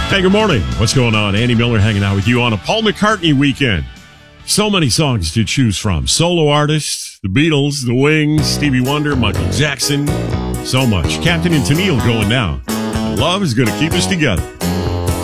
Hey, good morning. What's going on? Andy Miller hanging out with you on a Paul McCartney weekend. So many songs to choose from. Solo artists, the Beatles, the Wings, Stevie Wonder, Michael Jackson. So much. Captain and Tennille going down. Love is going to keep us together.